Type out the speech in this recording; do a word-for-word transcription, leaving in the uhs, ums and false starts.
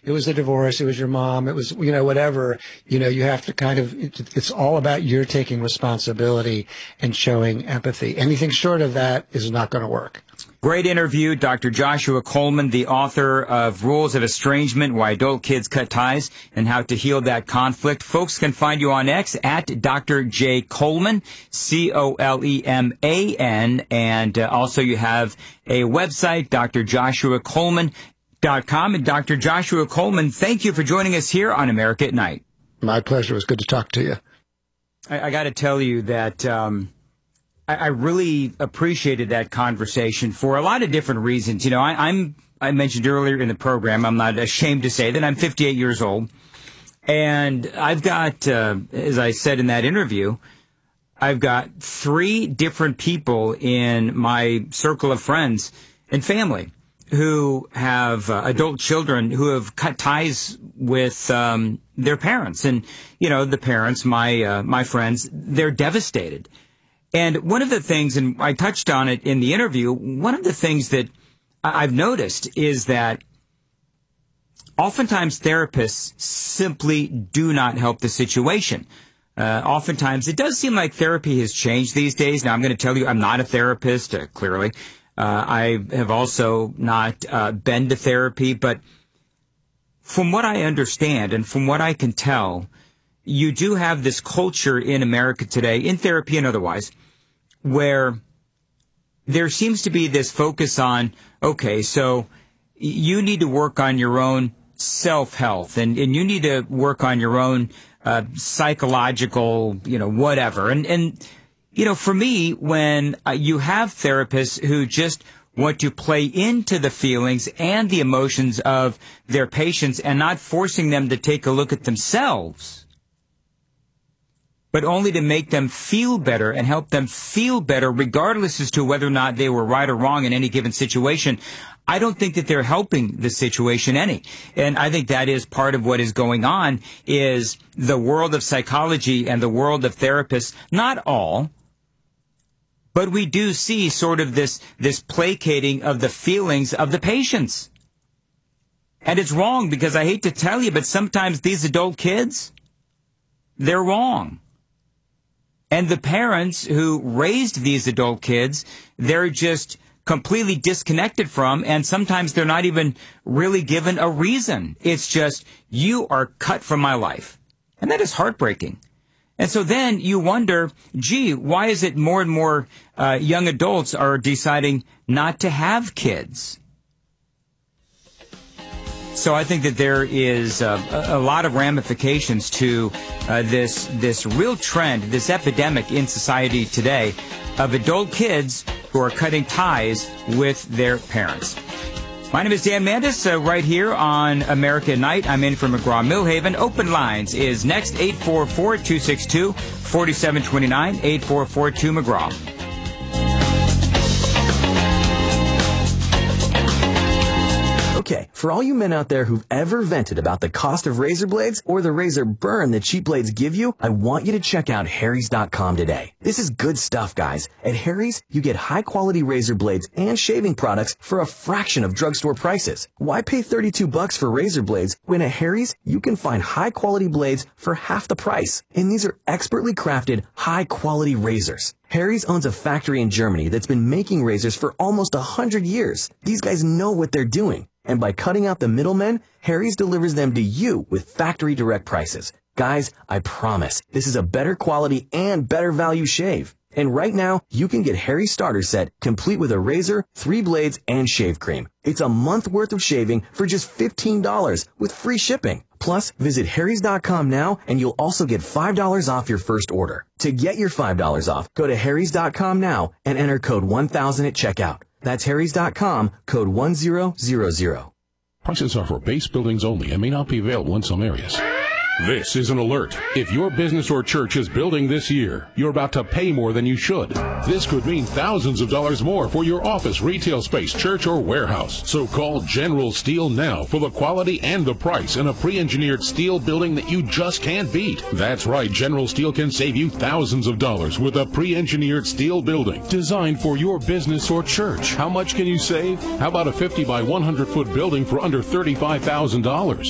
it was a divorce, it was your mom, it was, you know, whatever, you know, you have to kind of, it, it's all about your taking responsibility and showing empathy. Anything short of that is not going to work. Great interview. Doctor Joshua Coleman, the author of Rules of Estrangement, Why Adult Kids Cut Ties and How to Heal That Conflict. Folks can find you on X at Doctor J. Coleman, C O L E M A N. And uh, also you have a website, D R joshua coleman dot com. And Doctor Joshua Coleman, thank you for joining us here on America at Night. My pleasure. It was good to talk to you. I, I got to tell you that um, I, I really appreciated that conversation for a lot of different reasons. You know, I, I'm I mentioned earlier in the program, I'm not ashamed to say that I'm fifty-eight years old. And I've got, uh, as I said in that interview, I've got three different people in my circle of friends and family who have uh, adult children who have cut ties with um, their parents. And, you know, the parents, my uh, my friends, they're devastated. And one of the things, and I touched on it in the interview, one of the things that I've noticed is that oftentimes therapists simply do not help the situation. Uh, oftentimes it does seem like therapy has changed these days. Now, I'm going to tell you, I'm not a therapist, uh, clearly. Uh, I have also not uh, been to therapy, but from what I understand and from what I can tell, you do have this culture in America today, in therapy and otherwise, where there seems to be this focus on, okay, so you need to work on your own self-health and, and you need to work on your own uh, psychological, you know, whatever. And, and you know, for me, when uh, you have therapists who just want to play into the feelings and the emotions of their patients and not forcing them to take a look at themselves, but only to make them feel better and help them feel better regardless as to whether or not they were right or wrong in any given situation, I don't think that they're helping the situation any. And I think that is part of what is going on is the world of psychology and the world of therapists, not all, but we do see sort of this, this placating of the feelings of the patients. And it's wrong because I hate to tell you, but sometimes these adult kids, they're wrong. And the parents who raised these adult kids, they're just completely disconnected from, and sometimes they're not even really given a reason. It's just, you are cut from my life. And that is heartbreaking. And so then you wonder, gee, why is it more and more uh, young adults are deciding not to have kids? So I think that there is uh, a lot of ramifications to uh, this this real trend, this epidemic in society today of adult kids who are cutting ties with their parents. My name is Dan Mandis, uh, right here on America at Night. I'm in for McGraw-Millhaven. Open Lines is next, eight four four, two six two, four seven two nine, eight four four two McGraw. Okay, for all you men out there who've ever vented about the cost of razor blades or the razor burn that cheap blades give you, I want you to check out Harry's dot com today. This is good stuff, guys. At Harry's, you get high-quality razor blades and shaving products for a fraction of drugstore prices. Why pay thirty-two bucks for razor blades when at Harry's, you can find high-quality blades for half the price? And these are expertly crafted, high-quality razors. Harry's owns a factory in Germany that's been making razors for almost a hundred years. These guys know what they're doing. And by cutting out the middlemen, Harry's delivers them to you with factory direct prices. Guys, I promise, this is a better quality and better value shave. And right now, you can get Harry's starter set complete with a razor, three blades, and shave cream. It's a month worth of shaving for just fifteen dollars with free shipping. Plus, visit Harry's dot com now and you'll also get five dollars off your first order. To get your five dollars off, go to Harry's dot com now and enter code one thousand at checkout. That's Harry's dot com, code one thousand. Prices are for base buildings only and may not be available in some areas. This is an alert. If your business or church is building this year, you're about to pay more than you should. This could mean thousands of dollars more for your office, retail space, church, or warehouse. So call General Steel now for the quality and the price in a pre-engineered steel building that you just can't beat. That's right, General Steel can save you thousands of dollars with a pre-engineered steel building designed for your business or church. How much can you save? How about a fifty by one hundred foot building for under thirty-five thousand dollars?